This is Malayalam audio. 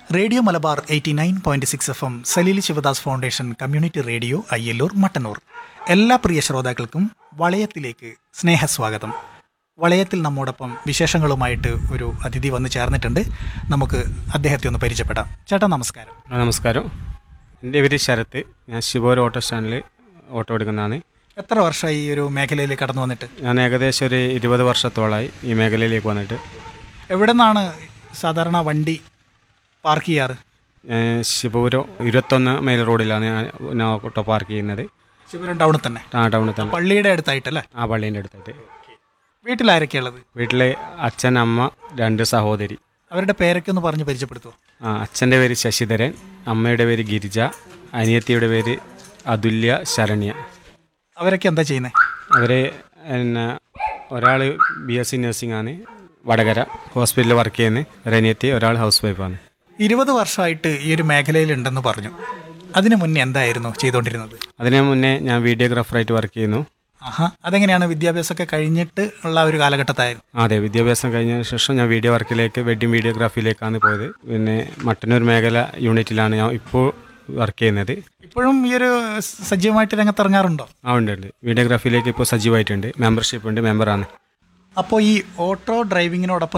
Radio Malabar 89.6 FM Saleel Sivadas foundation community radio Ayyallur Mattannur. എല്ലാ പ്രിയ ശ്രോതാക്കൾക്കും വളയത്തിലേക്ക് സ്നേഹസ്വാഗതം. വളയത്തിൽ നമ്മോടൊപ്പം വിശേഷങ്ങളുമായിട്ട് ഒരു അതിഥി വന്ന് ചേർന്നിട്ടുണ്ട്. നമുക്ക് അദ്ദേഹത്തെ ഒന്ന് പരിചയപ്പെടാം. ചേട്ടാ നമസ്കാരം. നമസ്കാരം. എൻ്റെ പേര് ശരത്ത്. ഞാൻ ശിവോർ ഓട്ടോ സ്റ്റാൻഡിൽ ഓട്ടോ എടുക്കുന്നതാണ്. എത്ര വർഷമായി ഈ ഒരു മേഖലയിൽ കടന്നു വന്നിട്ട്? ഞാൻ ഏകദേശം ഒരു 20 വർഷത്തോളമായി ഈ മേഖലയിലേക്ക് വന്നിട്ട്. എവിടെ നിന്നാണ് സാധാരണ വണ്ടി പാർക്ക് ചെയ്യാറ്? ശിവപുരം 21 മൈൽ റോഡിലാണ് ഞാൻ ഓട്ടോ പാർക്ക് ചെയ്യുന്നത്. ശിവപുരം ടൗണിൽ തന്നെ? ടൗണിൽ തന്നെ, പള്ളിയുടെ അടുത്തായിട്ടല്ലേ? ആ പള്ളീൻ്റെ അടുത്തായിട്ട്. വീട്ടിലാരൊക്കെയുള്ളത്? വീട്ടിൽ അച്ഛൻ, അമ്മ, 2 സഹോദരി. അവരുടെ പേരൊക്കെ ഒന്ന് പറഞ്ഞ് പരിചയപ്പെടുത്തുമോ? അച്ഛൻ്റെ പേര് ശശിധരൻ, അമ്മയുടെ പേര് ഗിരിജ, അനിയത്തിയുടെ പേര് അതുല്യ, ശരണ്യ. അവരൊക്കെ എന്താ ചെയ്യുന്നത്? അവർ ഒരാൾ BSc നഴ്സിംഗ് ആണ്, വടകര ഹോസ്പിറ്റലിൽ വർക്ക് ചെയ്യുന്നത്. ഒരനിയത്തി, ഒരാൾ ഹൗസ് വൈഫാണ്. 20 വർഷമായിട്ട് ഈ ഒരു മേഖലയിലുണ്ടെന്ന് പറഞ്ഞു. അതിനു മുന്നേ എന്തായിരുന്നു ചെയ്തുകൊണ്ടിരുന്നത്? അതിന് മുന്നേ ഞാൻ വീഡിയോഗ്രാഫറായിട്ട് വർക്ക് ചെയ്യുന്നു. അതെങ്ങനെയാണ്? വിദ്യാഭ്യാസമൊക്കെ കഴിഞ്ഞിട്ട് ഉള്ള ഒരു കാലഘട്ടത്തായിരുന്നു? അതെ, വിദ്യാഭ്യാസം കഴിഞ്ഞ ശേഷം ഞാൻ വീഡിയോ വർക്കിലേക്ക്, വെഡ്ഡിങ് വീഡിയോഗ്രാഫിയിലേക്കാണ് പോയത്. പിന്നെ മട്ടന്നൂർ മേഖല യൂണിറ്റിലാണ് ഞാൻ ഇപ്പോൾ വർക്ക് ചെയ്യുന്നത്. ഇപ്പോഴും ഈ ഒരു സജീവമായിട്ട് രംഗത്തിറങ്ങാറുണ്ടോ? ഉണ്ട്. വീഡിയോഗ്രാഫിയിലേക്ക് ഇപ്പോൾ സജീവമായിട്ടുണ്ട്. മെമ്പർഷിപ്പ് ഉണ്ട്, മെമ്പറാണ്. അപ്പോൾ ഈ ഓട്ടോ ഡ്രൈവിങ്ങിനോടൊപ്പം